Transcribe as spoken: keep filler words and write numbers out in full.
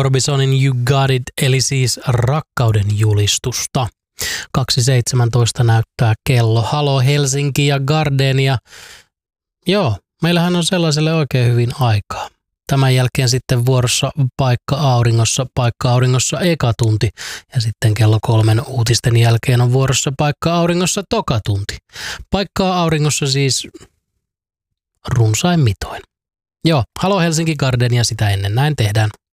Orbisonin You Got It, eli siis rakkauden julistusta. kaksi seitsemäntoista näyttää kello. Halo Helsinki ja Gardenia. Joo, meillähän on sellaiselle oikein hyvin aikaa. Tämän jälkeen sitten vuorossa Paikka Auringossa, Paikka Auringossa eka tunti. Ja sitten kello kolmen uutisten jälkeen on vuorossa Paikka Auringossa toka tunti. Paikkaa Auringossa siis runsain mitoin. Joo, Halo Helsinki Gardenia sitä ennen, näin tehdään.